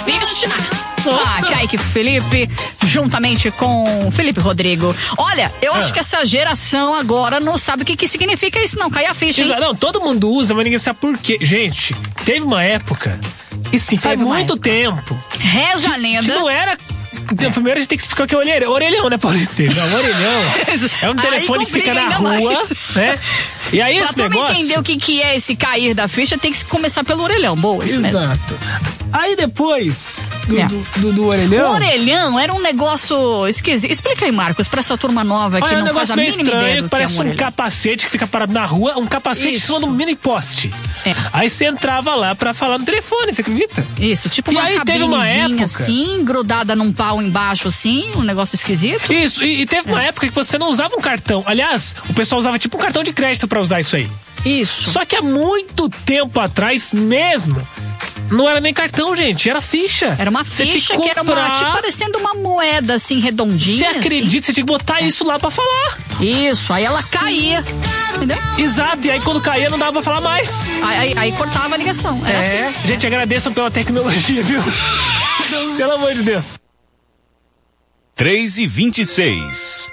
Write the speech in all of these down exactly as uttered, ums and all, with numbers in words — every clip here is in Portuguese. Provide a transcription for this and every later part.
ficha. Ah, Kaique Felipe, juntamente com Felipe Rodrigo. Olha, eu ah. acho que essa geração agora não sabe o que, que significa isso, não. Cai a ficha, hein? Não, todo mundo usa, mas ninguém sabe por quê. Gente, teve uma época, e sim, faz muito época. tempo. Reza a lenda. Que não era. Primeiro a gente tem que explicar o que é orelhão. Orelhão, né, Paulista? Não, orelhão é um telefone que fica na rua, mais. né? E aí esse pra negócio... entender o que, que é esse cair da ficha, tem que começar pelo orelhão. Boa, isso Exato. mesmo. Exato. Aí depois do, é. do, do, do orelhão... O orelhão era um negócio esquisito. Explica aí, Marcos, pra essa turma nova que Olha, não é um faz a mínima estranho, ideia do parece que é um, um capacete que fica parado na rua, um capacete isso. em cima de um mini poste. É. Aí você entrava lá pra falar no telefone, você acredita? Isso, tipo e uma aí teve uma época assim, grudada num pau embaixo assim, um negócio esquisito. Isso, e, e teve é. uma época que você não usava um cartão. Aliás, o pessoal usava tipo um cartão de crédito pra usar isso aí. Isso. Só que há muito tempo atrás mesmo, não era nem cartão, gente, era ficha. Era uma ficha que, que era uma, tipo, parecendo uma moeda assim, redondinha. Você acredita, assim? Você tinha que botar é. isso lá pra falar. Isso, aí ela caía. Entendeu? Exato, e aí quando caía não dava pra falar mais. Aí, aí, aí cortava a ligação. Era é, assim. Gente, agradeçam pela tecnologia, viu? Pelo amor de Deus. três e vinte e seis.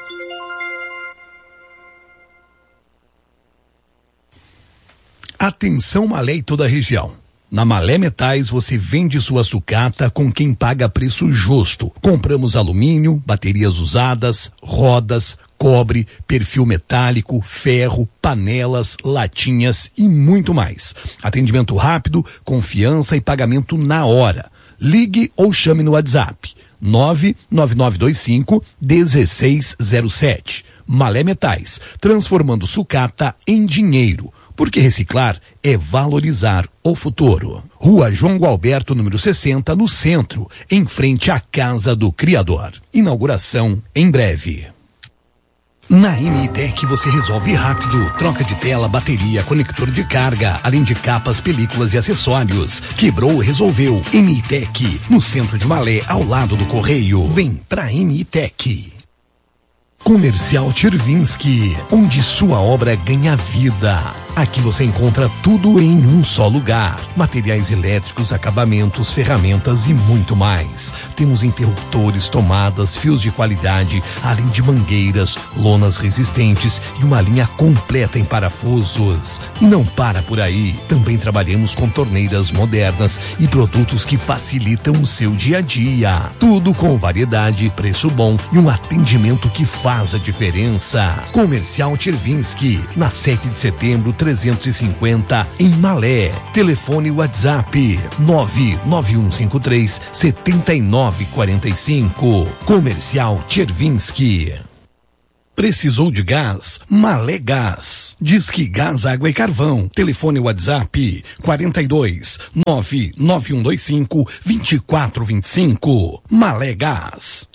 Atenção Malé e toda a região. Na Malé Metais você vende sua sucata com quem paga preço justo. Compramos alumínio, baterias usadas, rodas, cobre, perfil metálico, ferro, panelas, latinhas e muito mais. Atendimento rápido, confiança e pagamento na hora. Ligue ou chame no WhatsApp nove nove nove dois cinco um seis zero sete. Malé Metais, transformando sucata em dinheiro. Porque reciclar é valorizar o futuro. Rua João Gualberto, número sessenta, no centro, em frente à Casa do Criador. Inauguração em breve. Na M I Tech você resolve rápido. Troca de tela, bateria, conector de carga, além de capas, películas e acessórios. Quebrou, resolveu. M I Tech, no centro de Malé, ao lado do Correio. Vem pra M I Tech. Comercial Chervinsky, onde sua obra ganha vida. Aqui você encontra tudo em um só lugar. Materiais elétricos, acabamentos, ferramentas e muito mais. Temos interruptores, tomadas, fios de qualidade, além de mangueiras, lonas resistentes e uma linha completa em parafusos. E não para por aí. Também trabalhamos com torneiras modernas e produtos que facilitam o seu dia a dia. Tudo com variedade, preço bom e um atendimento que faz a diferença. Comercial Chervinsky, na sete de setembro, trezentos e cinquenta, em Malé. Telefone WhatsApp nove nove um cinco três sete nove quatro cinco. Comercial Chervinsky. Precisou de gás? Malé Gás. Disque Gás, Água e Carvão. Telefone WhatsApp quarenta e dois nove nove um dois cinco dois quatro dois cinco. Malé Gás.